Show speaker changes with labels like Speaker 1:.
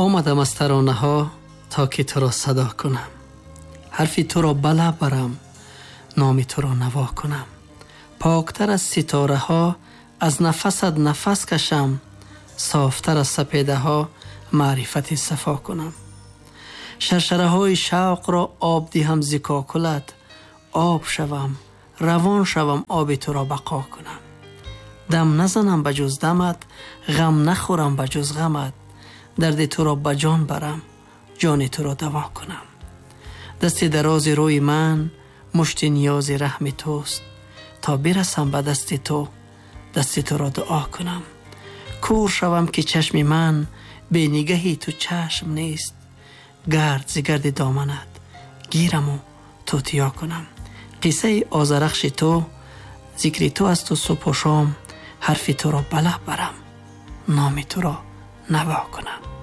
Speaker 1: آمدم از ترانه ها تا که تو را صدا کنم، حرفی تو را بلب برم، نامی تو را نوا کنم. پاکتر از ستاره ها از نفست نفس کشم، صافتر از سپیده ها معرفت صفا کنم. شرشره های شوق را آب دهم ز کاکلت، آب شوم روان شوم آب تو را بقا کنم. دم نزنم بجز دمت، غم نخورم بجز غمت، درد تو را بجان برم، جان تو را دوا کنم. دست دراز روی من مشت نیاز رحم توست، تا برسم به دست تو دست تو را دعا کنم. کور شوم که چشم من به نگهی تو چشم نیست، گرد ز گرد دامنت گیرم و توتیا کنم. قصه آذرخش تو، ذکر تو از تو صبح و شام، حرف تو را بلب برم، نام تو را نوا کنم.